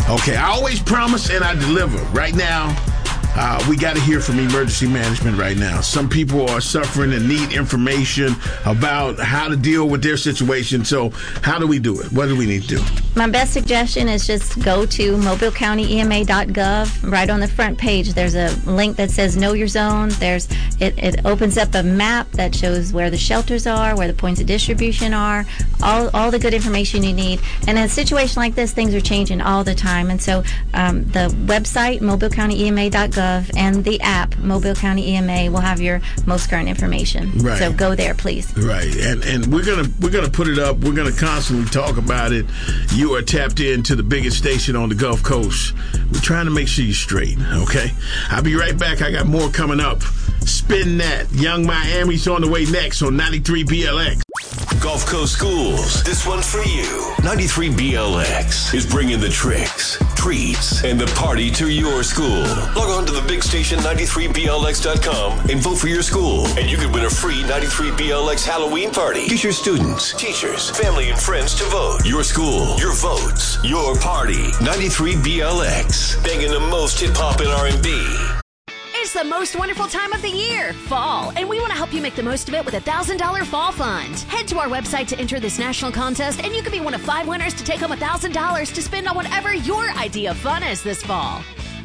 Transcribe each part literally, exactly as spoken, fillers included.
Okay, I always promise and I deliver. Right now, uh, we got to hear from emergency management right now. Some people are suffering and need information about how to deal with their situation. So how do we do it? What do we need to do? My best suggestion is just go to mobile county E M A dot gov. Right on the front page, there's a link that says Know Your Zone. There's it, it opens up a map that shows where the shelters are, where the points of distribution are, all all the good information you need. And in a situation like this, things are changing all the time. And so um, the website, mobile county E M A dot gov, and the app, Mobile County E M A, will have your most current information. Right. So go there, please. Right. And and we're gonna we're gonna put it up. We're gonna constantly talk about it. You are tapped into the biggest station on the Gulf Coast. We're trying to make sure you're straight, okay? I'll be right back. I got more coming up. Spin that. Young Miami's on the way next on ninety-three B L X. Gulf Coast Schools, this one's for you. ninety-three B L X is bringing the tricks, treats, and the party to your school. Log on to the big station ninety-three B L X dot com and vote for your school. And you can win a free ninety-three B L X Halloween party. Get your students, teachers, family, and friends to vote. Your school, your votes, your party. ninety-three B L X, banging the most hip-hop and R and B. It's the most wonderful time of the year, fall, and we want to help you make the most of it with a one thousand dollars Fall Fund. Head to our website to enter this national contest, and you could be one of five winners to take home one thousand dollars to spend on whatever your idea of fun is this fall.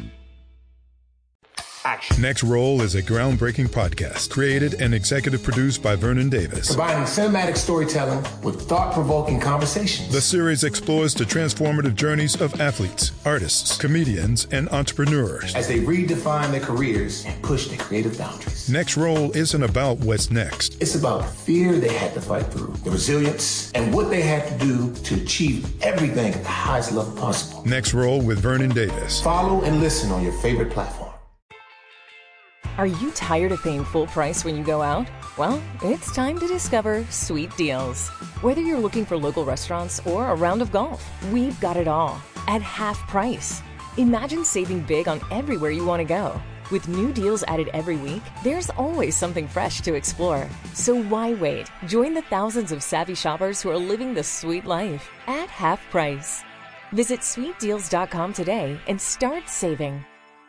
Action. Next Roll is a groundbreaking podcast created and executive produced by Vernon Davis. Combining cinematic storytelling with thought-provoking conversations. The series explores the transformative journeys of athletes, artists, comedians, and entrepreneurs as they redefine their careers and push their creative boundaries. Next Roll isn't about what's next. It's about the fear they had to fight through, the resilience, and what they had to do to achieve everything at the highest level possible. Next Roll with Vernon Davis. Follow and listen on your favorite platform. Are you tired of paying full price when you go out? Well, it's time to discover Sweet Deals. Whether you're looking for local restaurants or a round of golf, we've got it all at half price. Imagine saving big on everywhere you want to go. With new deals added every week, there's always something fresh to explore. So why wait? Join the thousands of savvy shoppers who are living the sweet life at half price. Visit sweet deals dot com today and start saving.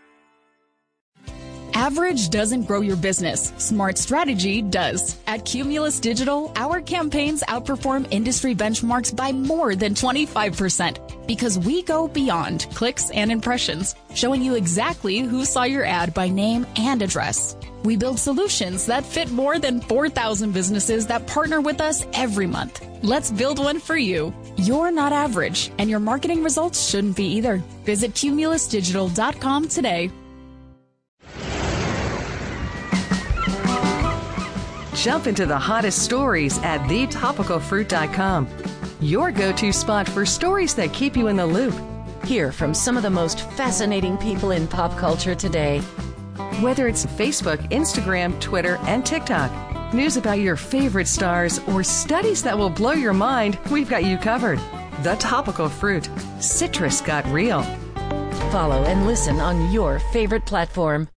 Average doesn't grow your business. Smart strategy does. At Cumulus Digital, our campaigns outperform industry benchmarks by more than twenty-five percent because we go beyond clicks and impressions, showing you exactly who saw your ad by name and address. We build solutions that fit more than four thousand businesses that partner with us every month. Let's build one for you. You're not average, and your marketing results shouldn't be either. Visit cumulus digital dot com today. Jump into the hottest stories at the topical fruit dot com. Your go-to spot for stories that keep you in the loop. Hear from some of the most fascinating people in pop culture today. Whether it's Facebook, Instagram, Twitter, and TikTok, news about your favorite stars, or studies that will blow your mind, we've got you covered. The Topical Fruit. Citrus got real. Follow and listen on your favorite platform.